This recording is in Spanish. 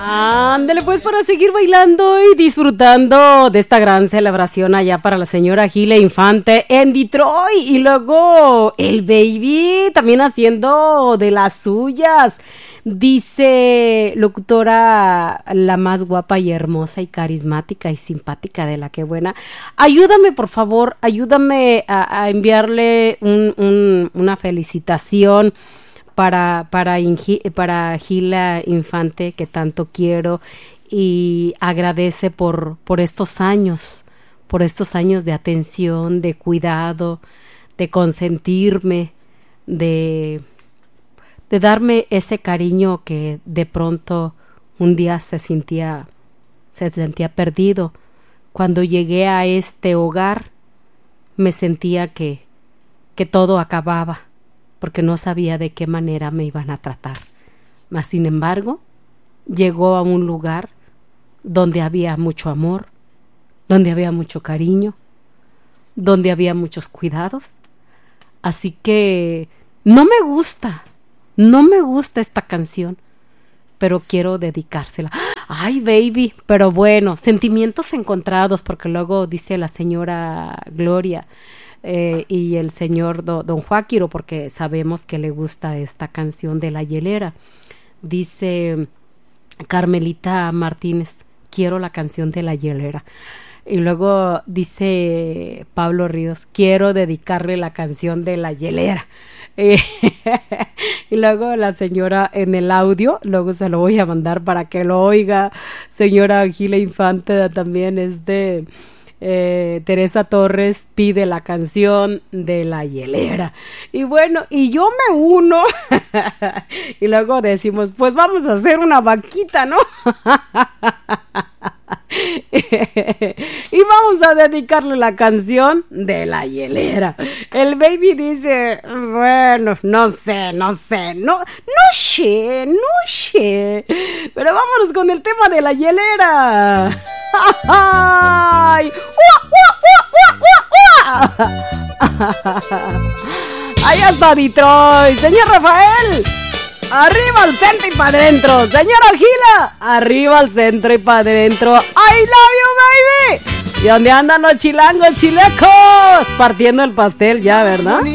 Ándale pues para seguir bailando y disfrutando de esta gran celebración allá para la señora Gila Infante en Detroit. Y luego el baby también haciendo de las suyas. Dice locutora, la más guapa y hermosa y carismática y simpática de la que buena. Ayúdame, por favor, ayúdame a enviarle una felicitación para Gila Infante, que tanto quiero y agradece por estos años de atención, de cuidado, de consentirme, de darme ese cariño que de pronto un día se sentía perdido. Cuando llegué a este hogar me sentía que todo acababa, porque no sabía de qué manera me iban a tratar. Mas, sin embargo, llegó a un lugar donde había mucho amor, donde había mucho cariño, donde había muchos cuidados. Así que no me gusta esta canción, pero quiero dedicársela. Ay, baby, pero bueno, sentimientos encontrados, porque luego dice la señora Gloria y el señor don Joaquiro, porque sabemos que le gusta esta canción de La Hielera. Dice Carmelita Martínez, quiero la canción de La Hielera. Y luego dice Pablo Ríos, quiero dedicarle la canción de La Hielera. Y luego la señora en el audio, luego se lo voy a mandar para que lo oiga, señora Gila Infante, también es de Teresa Torres, pide la canción de La Hielera. Y bueno, y yo me uno y luego decimos, pues vamos a hacer una vaquita, ¿no? Y vamos a dedicarle la canción de La Hielera. El baby dice, bueno, no sé, pero vámonos con el tema de La Hielera. ¡Ay! Ahí está Detroit, señor Rafael. Arriba al centro y para adentro. Señora Gila, arriba al centro y para adentro. I love you, baby. ¿Y dónde andan los chilangos chilecos? Partiendo el pastel ya, ¿verdad?